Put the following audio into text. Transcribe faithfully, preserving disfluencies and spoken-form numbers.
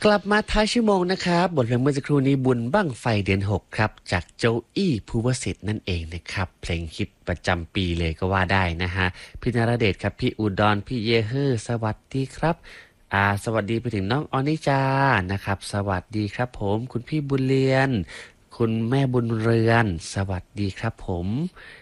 กลับมาท้ายชั่วโมงนะครับบทเพลงเมื่อสักครู่นี้บุญบั้งไฟเดือนหกครับจากโจอี้ภูวสิทธิ์นั่นเองนะครับเพลงฮิตประจำปีเลยก็ว่าได้นะฮะพี่นรเดชครับพี่อุดรพี่เยเฮอร์สวัสดีครับอ่าสวัสดีไปถึงน้องออนิจานะครับสวัสดีครับผมคุณพี่บุญเรียนคุณแม่บุญเรือนสวัสดีครับผม